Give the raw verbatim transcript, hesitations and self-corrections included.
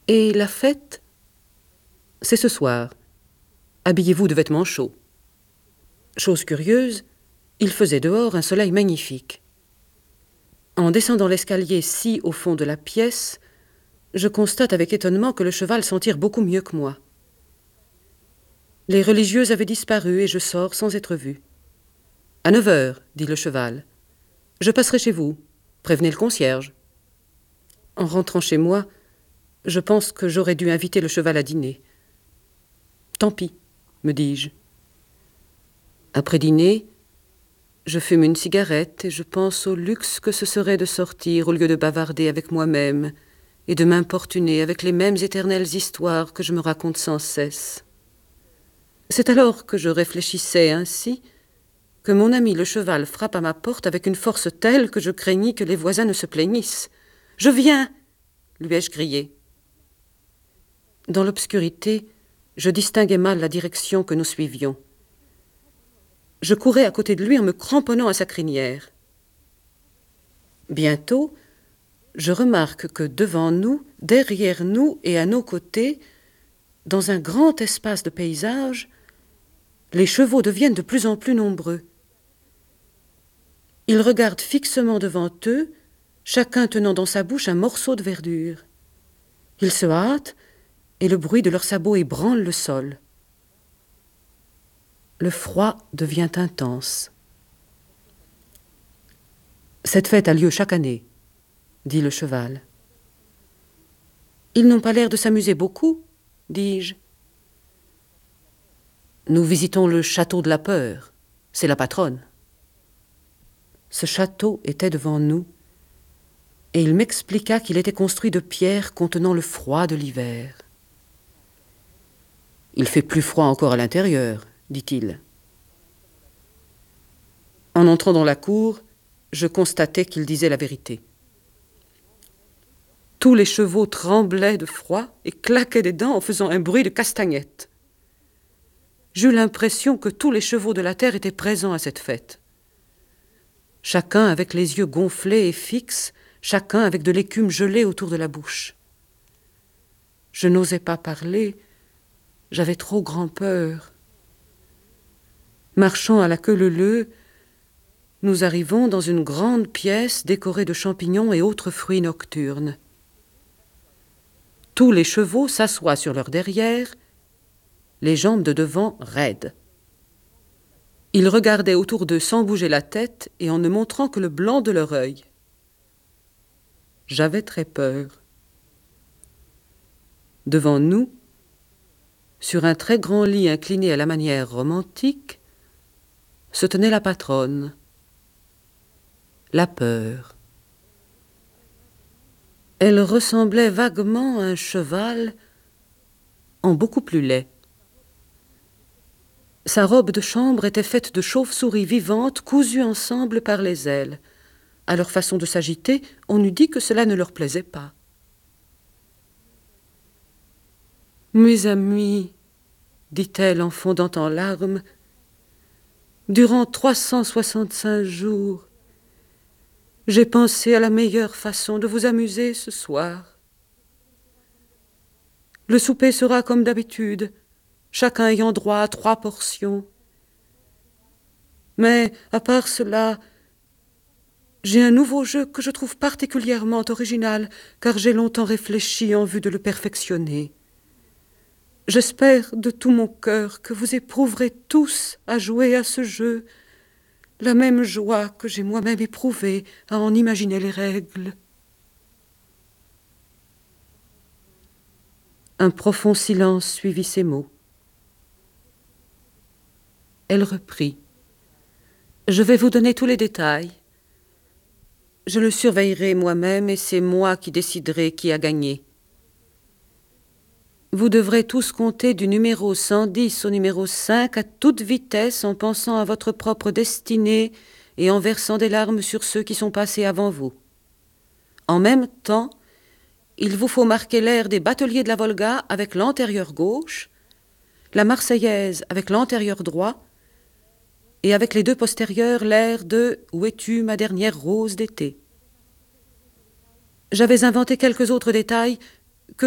Et la fête? C'est ce soir. Habillez-vous de vêtements chauds. Chose curieuse, il faisait dehors un soleil magnifique. En descendant l'escalier si au fond de la pièce, je constate avec étonnement que le cheval s'en tire beaucoup mieux que moi. Les religieuses avaient disparu et je sors sans être vue. « À neuf heures, dit le cheval. Je passerai chez vous. Prévenez le concierge. » En rentrant chez moi, je pense que j'aurais dû inviter le cheval à dîner. « Tant pis, me dis-je. » Après dîner, je fume une cigarette et je pense au luxe que ce serait de sortir au lieu de bavarder avec moi-même et de m'importuner avec les mêmes éternelles histoires que je me raconte sans cesse. C'est alors que je réfléchissais ainsi que mon ami le cheval frappe à ma porte avec une force telle que je craignis que les voisins ne se plaignissent. « Je viens !» lui ai-je crié. Dans l'obscurité, je distinguais mal la direction que nous suivions. Je courais à côté de lui en me cramponnant à sa crinière. Bientôt, je remarque que devant nous, derrière nous et à nos côtés, dans un grand espace de paysage, les chevaux deviennent de plus en plus nombreux. Ils regardent fixement devant eux, chacun tenant dans sa bouche un morceau de verdure. Ils se hâtent et le bruit de leurs sabots ébranle le sol. Le froid devient intense. « Cette fête a lieu chaque année, » dit le cheval. « Ils n'ont pas l'air de s'amuser beaucoup, » dis-je. « Nous visitons le château de la peur, c'est la patronne. » Ce château était devant nous, et il m'expliqua qu'il était construit de pierres contenant le froid de l'hiver. « Il fait plus froid encore à l'intérieur, » dit-il. En entrant dans la cour, je constatai qu'il disait la vérité. Tous les chevaux tremblaient de froid et claquaient des dents en faisant un bruit de castagnette. J'eus l'impression que tous les chevaux de la terre étaient présents à cette fête. Chacun avec les yeux gonflés et fixes, chacun avec de l'écume gelée autour de la bouche. Je n'osais pas parler, j'avais trop grand peur. Marchant à la queue leu-leu, nous arrivons dans une grande pièce décorée de champignons et autres fruits nocturnes. Tous les chevaux s'assoient sur leur derrière, les jambes de devant raides. Ils regardaient autour d'eux sans bouger la tête et en ne montrant que le blanc de leur œil. J'avais très peur. Devant nous, sur un très grand lit incliné à la manière romantique, se tenait la patronne. La peur. Elle ressemblait vaguement à un cheval, en beaucoup plus laid. Sa robe de chambre était faite de chauves-souris vivantes cousues ensemble par les ailes. À leur façon de s'agiter, on eût dit que cela ne leur plaisait pas. « Mes amis, dit-elle en fondant en larmes, durant trois cent soixante-cinq jours, j'ai pensé à la meilleure façon de vous amuser ce soir. Le souper sera comme d'habitude, chacun ayant droit à trois portions. Mais, à part cela, j'ai un nouveau jeu que je trouve particulièrement original, car j'ai longtemps réfléchi en vue de le perfectionner. J'espère de tout mon cœur que vous éprouverez tous à jouer à ce jeu la même joie que j'ai moi-même éprouvée à en imaginer les règles. » Un profond silence suivit ces mots. Elle reprit. « Je vais vous donner tous les détails. Je le surveillerai moi-même et c'est moi qui déciderai qui a gagné. Vous devrez tous compter du numéro cent dix au numéro cinq à toute vitesse en pensant à votre propre destinée et en versant des larmes sur ceux qui sont passés avant vous. En même temps, il vous faut marquer l'air des bateliers de la Volga avec l'antérieur gauche, la Marseillaise avec l'antérieur droit, et avec les deux postérieurs l'air de « Où es-tu, ma dernière rose d'été ?» J'avais inventé quelques autres détails